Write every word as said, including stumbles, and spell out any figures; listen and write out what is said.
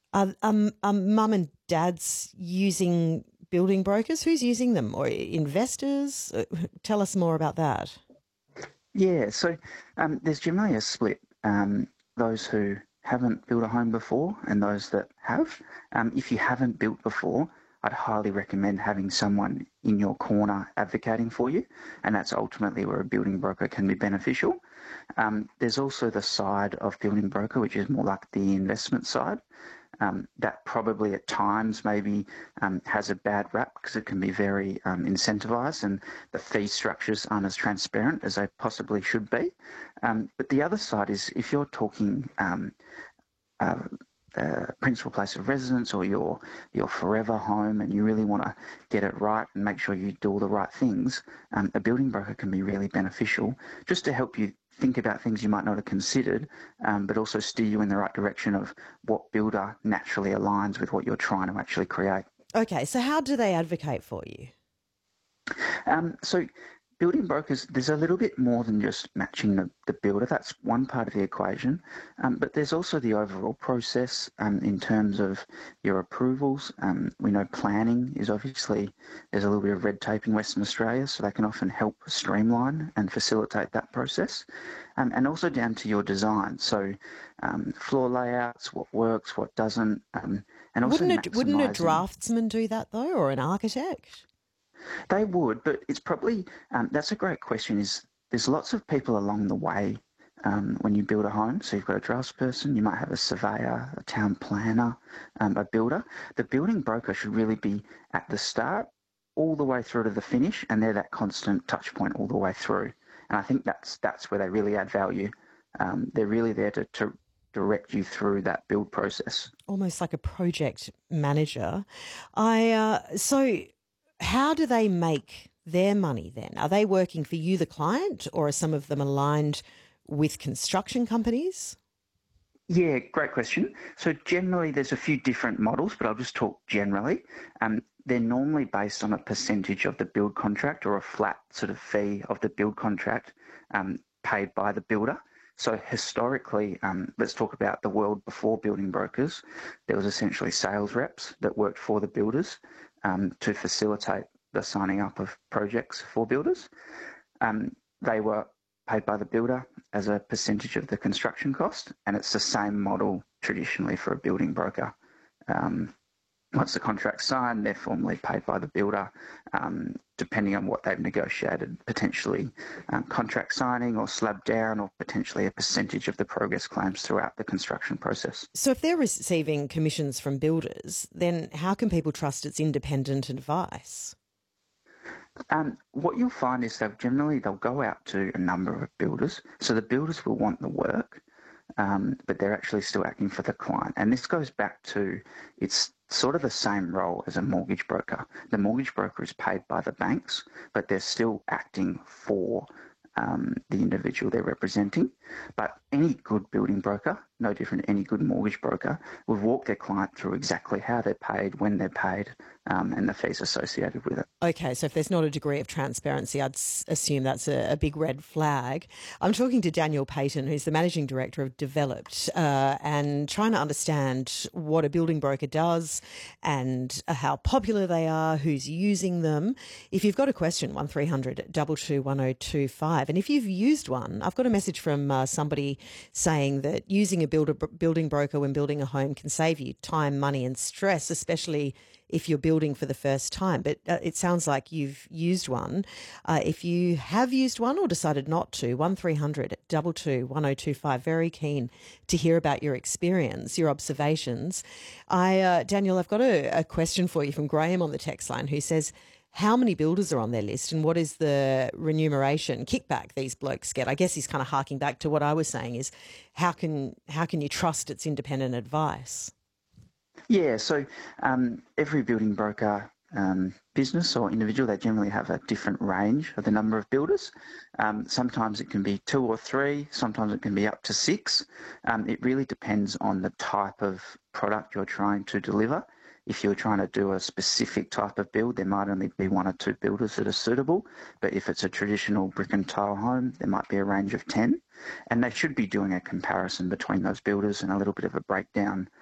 Are, um, um, mum and dad's using building brokers? Who's using them? Or investors? Uh, Tell us more about that. Yeah, so um, there's generally a split. Um, those who haven't built a home before and those that have. Um, if you haven't built before, I'd highly recommend having someone in your corner advocating for you, and that's ultimately where a building broker can be beneficial. Um, there's also the side of building broker, which is more like the investment side. Um, that probably at times maybe um, has a bad rap because it can be very um, incentivized and the fee structures aren't as transparent as they possibly should be. Um, but the other side is if you're talking um, uh, uh, principal place of residence or your your forever home and you really want to get it right and make sure you do all the right things, um, a building broker can be really beneficial just to help you think about things you might not have considered, um, but also steer you in the right direction of what builder naturally aligns with what you're trying to actually create. Okay, so how do they advocate for you? Um, so building brokers, there's a little bit more than just matching the, the builder. That's one part of the equation. Um, but there's also the overall process um, in terms of your approvals. Um, we know planning is obviously, there's a little bit of red tape in Western Australia, so they can often help streamline and facilitate that process. Um, and also down to your design. So um, floor layouts, what works, what doesn't, um, and also Wouldn't a, wouldn't a maximising. draftsman do that though, or an architect? They would, but it's probably um, that's a great question. Is there's lots of people along the way um, when you build a home. So you've got a draftsperson, you might have a surveyor, a town planner, um, a builder. The building broker should really be at the start, all the way through to the finish, and they're that constant touch point all the way through. And I think that's that's where they really add value. Um, they're really there to, to direct you through that build process. Almost like a project manager. I uh, so how do they make their money then? Are they working for you, the client, or are some of them aligned with construction companies? Yeah, great question. So generally, there's a few different models, but I'll just talk generally. Um, they're normally based on a percentage of the build contract or a flat sort of fee of the build contract um, paid by the builder. So historically, um, let's talk about the world before building brokers. There was essentially sales reps that worked for the builders um, to facilitate the signing up of projects for builders. Um, they were paid by the builder as a percentage of the construction cost, and it's the same model traditionally for a building broker. Um, Once the contract's signed, they're formally paid by the builder, um, depending on what they've negotiated, potentially um, contract signing or slab down, or potentially a percentage of the progress claims throughout the construction process. So if they're receiving commissions from builders, then how can people trust it's independent advice? Um, what you'll find is they'll generally they'll go out to a number of builders. So the builders will want the work, um, but they're actually still acting for the client. And this goes back to it's sort of the same role as a mortgage broker. The mortgage broker is paid by the banks, but they're still acting for um, the individual they're representing. But any good building broker, no different to any good mortgage broker, would walk their client through exactly how they're paid, when they're paid, um, and the fees associated with it. Okay, so if there's not a degree of transparency, I'd s- assume that's a, a big red flag. I'm talking to Daniel Payton, who's the managing director of Developed, uh, and trying to understand what a building broker does and uh, how popular they are, who's using them. If you've got a question, one three hundred two two one oh two five. And if you've used one, I've got a message from uh, somebody saying that using a builder, building broker when building a home can save you time, money, and stress, especially if you're building for the first time. But uh, it sounds like you've used one. Uh, if you have used one or decided not to, one three hundred two two one oh two five. Very keen to hear about your experience, your observations. I, uh, Daniel, I've got a, a question for you from Graham on the text line who says, how many builders are on their list and what is the remuneration kickback these blokes get? I guess he's kind of harking back to what I was saying is how can how can you trust its independent advice? Yeah, so um, every building broker um, business or individual, they generally have a different range of the number of builders. Um, sometimes it can be two or three, sometimes it can be up to six. Um, it really depends on the type of product you're trying to deliver. If you're trying to do a specific type of build, there might only be one or two builders that are suitable. But if it's a traditional brick and tile home, there might be a range of ten. And they should be doing a comparison between those builders and a little bit of a breakdown